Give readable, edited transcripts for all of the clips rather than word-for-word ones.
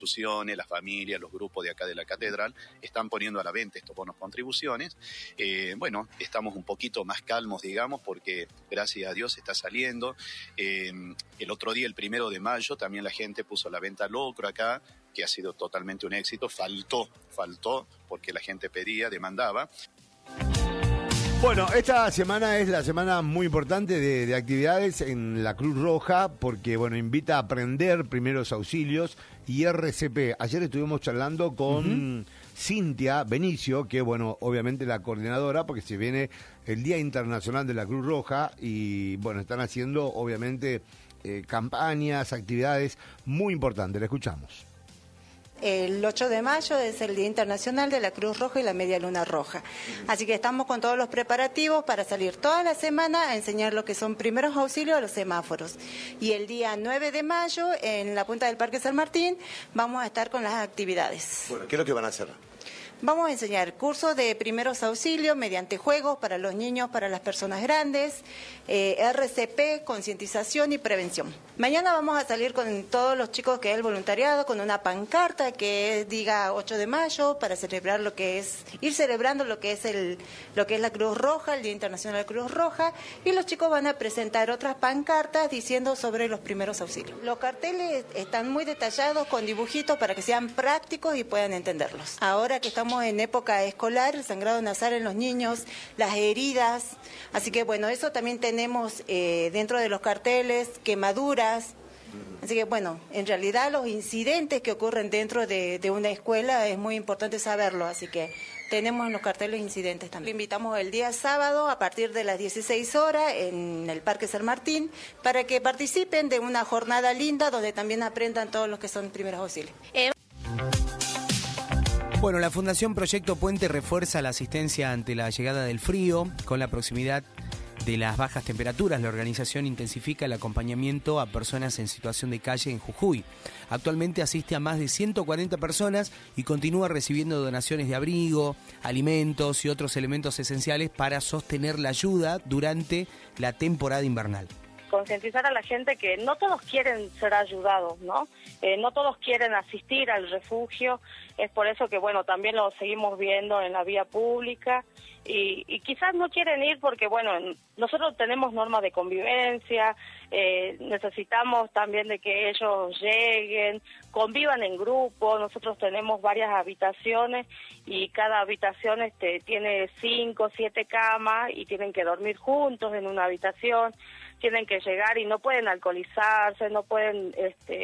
instituciones, las familias, los grupos de acá de la catedral están poniendo a la venta estos bonos contribuciones. Bueno, estamos un poquito más calmos, digamos, porque gracias a Dios está saliendo. El otro día, el 1 de mayo, también la gente puso a la venta locro acá, que ha sido totalmente un éxito. Faltó porque la gente pedía, demandaba. Bueno, esta semana es la semana muy importante de actividades en la Cruz Roja, porque bueno, invita a aprender primeros auxilios y RCP. Ayer estuvimos charlando con Cintia Benicio, que bueno, obviamente la coordinadora, porque se viene el Día Internacional de la Cruz Roja y bueno, están haciendo obviamente campañas, actividades muy importantes. La escuchamos. El 8 de mayo es el Día Internacional de la Cruz Roja y la Media Luna Roja. Así que estamos con todos los preparativos para salir toda la semana a enseñar lo que son primeros auxilios a los semáforos. Y el día 9 de mayo, en la punta del Parque San Martín, vamos a estar con las actividades. Bueno, ¿qué es lo que van a hacer? Vamos a enseñar cursos de primeros auxilios mediante juegos para los niños, para las personas grandes, RCP, concientización y prevención. Mañana vamos a salir con todos los chicos que es el voluntariado, con una pancarta que diga 8 de mayo para celebrar lo que es, ir celebrando lo que es la Cruz Roja, el Día Internacional de la Cruz Roja, y los chicos van a presentar otras pancartas diciendo sobre los primeros auxilios. Los carteles están muy detallados con dibujitos para que sean prácticos y puedan entenderlos. Ahora que estamos en época escolar, el sangrado nasal en los niños, las heridas, así que bueno, eso también tenemos dentro de los carteles, quemaduras, así que bueno, en realidad los incidentes que ocurren dentro de una escuela es muy importante saberlo, así que tenemos en los carteles incidentes también. Le invitamos el día sábado a partir de las 16 horas en el Parque San Martín para que participen de una jornada linda donde también aprendan todos los que son primeros auxilios. Bueno, la Fundación Proyecto Puente refuerza la asistencia ante la llegada del frío. Con la proximidad de las bajas temperaturas, la organización intensifica el acompañamiento a personas en situación de calle en Jujuy. Actualmente asiste a más de 140 personas y continúa recibiendo donaciones de abrigo, alimentos y otros elementos esenciales para sostener la ayuda durante la temporada invernal. Concientizar a la gente que no todos quieren ser ayudados, ¿no? No todos quieren asistir al refugio, es por eso que, bueno, también lo seguimos viendo en la vía pública y quizás no quieren ir porque, bueno, nosotros tenemos normas de convivencia, necesitamos también de que ellos lleguen, convivan en grupo, nosotros tenemos varias habitaciones y cada habitación tiene 5 o 7 camas y tienen que dormir juntos en una habitación, tienen que llegar y no pueden alcoholizarse, no pueden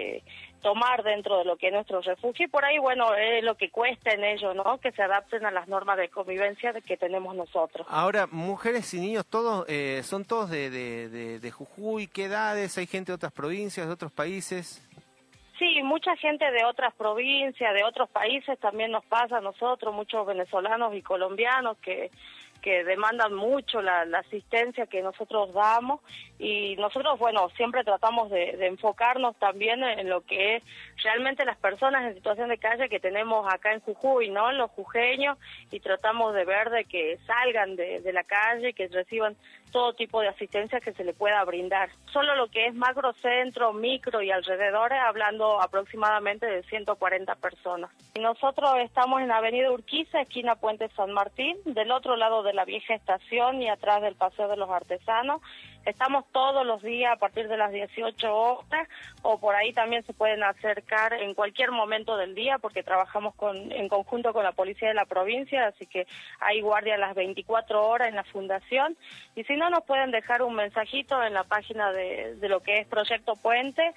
tomar dentro de lo que es nuestro refugio y por ahí, bueno, es lo que cuesta en ellos, ¿no? Que se adapten a las normas de convivencia que tenemos nosotros. Ahora, mujeres y niños, todos son todos de Jujuy, ¿qué edades? ¿Hay gente de otras provincias, de otros países? Sí, mucha gente de otras provincias, de otros países también nos pasa a nosotros, muchos venezolanos y colombianos que demandan mucho la asistencia que nosotros damos y nosotros, bueno, siempre tratamos de enfocarnos también en lo que es realmente las personas en situación de calle que tenemos acá en Jujuy, ¿no? Los jujeños, y tratamos de ver de que salgan de la calle, que reciban todo tipo de asistencia que se le pueda brindar. Solo lo que es macrocentro, micro y alrededores, hablando aproximadamente de 140 personas. Y nosotros estamos en Avenida Urquiza, esquina Puente San Martín, del otro lado de la vieja estación y atrás del Paseo de los Artesanos. Estamos todos los días a partir de las 18 horas o por ahí también se pueden acercar en cualquier momento del día porque trabajamos en conjunto con la policía de la provincia, así que hay guardia las 24 horas en la fundación y si no nos pueden dejar un mensajito en la página de lo que es Proyecto Puente.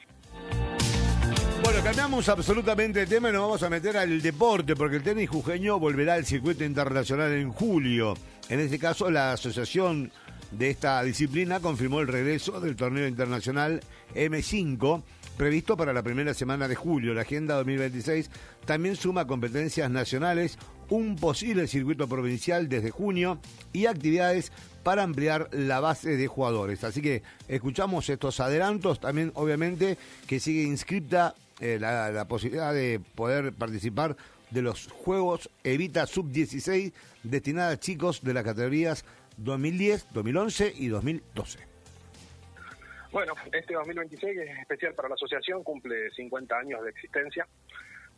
Bueno, cambiamos absolutamente de tema y nos vamos a meter al deporte, porque el tenis jujeño volverá al circuito internacional en julio. En este caso, la asociación de esta disciplina confirmó el regreso del torneo internacional M5, previsto para la primera semana de julio. La Agenda 2026 también suma competencias nacionales, un posible circuito provincial desde junio y actividades para ampliar la base de jugadores. Así que escuchamos estos adelantos, también obviamente que sigue inscripta la posibilidad de poder participar de los Juegos Evita Sub-16 destinadas a chicos de las categorías 2010, 2011 y 2012. Bueno, este 2026 es especial para la asociación, cumple 50 años de existencia